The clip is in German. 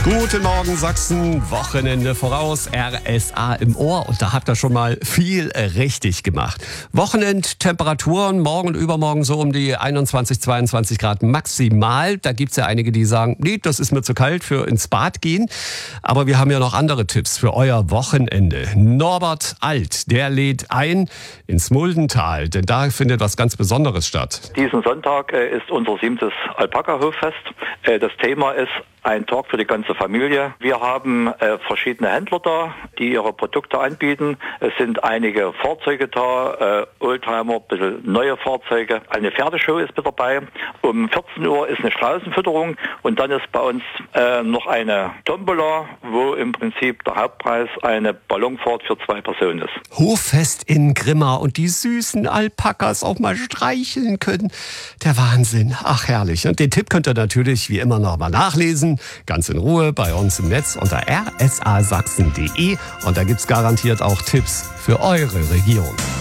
Guten Morgen Sachsen, Wochenende voraus, RSA im Ohr und da habt ihr schon mal viel richtig gemacht. Wochenendtemperaturen morgen und übermorgen so um die 21, 22 Grad maximal. Da gibt's ja einige, die sagen, nee, das ist mir zu kalt für ins Bad gehen. Aber wir haben ja noch andere Tipps für euer Wochenende. Norbert Alt, der lädt ein ins Muldental, denn da findet was ganz Besonderes statt. Diesen Sonntag ist unser 7. Alpaka-Hoffest. Das Thema ist ein Tag für die ganze Familie. Wir haben verschiedene Händler da, die ihre Produkte anbieten. Es sind einige Fahrzeuge da, Oldtimer, ein bisschen neue Fahrzeuge. Eine Pferdeshow ist mit dabei. Um 14 Uhr ist eine Straußenfütterung und dann ist bei uns noch eine Tombola, wo im Prinzip der Hauptpreis eine Ballonfahrt für 2 Personen ist. Hoffest in Grimma und die süßen Alpakas auch mal streicheln können. Der Wahnsinn. Ach, herrlich. Und den Tipp könnt ihr natürlich wie immer noch mal nachlesen. Ganz in Ruhe bei uns im Netz unter rsasachsen.de und da gibt's garantiert auch Tipps für eure Region.